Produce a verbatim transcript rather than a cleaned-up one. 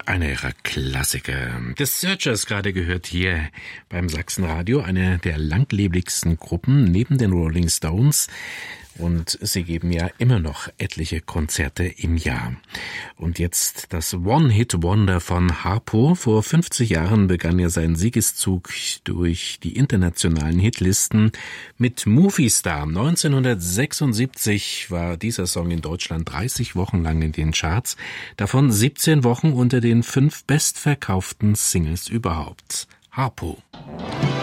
Einer ihrer Klassiker. The Searchers gerade gehört hier beim Sachsenradio, eine der langlebigsten Gruppen neben den Rolling Stones. Und sie geben ja immer noch etliche Konzerte im Jahr. Und jetzt das One-Hit-Wonder von Harpo. Vor fünfzig Jahren begann er seinen Siegeszug durch die internationalen Hitlisten mit Movie Star. neunzehnhundertsechsundsiebzig war dieser Song in Deutschland dreißig Wochen lang in den Charts, davon siebzehn Wochen unter den fünf bestverkauften Singles überhaupt. Harpo.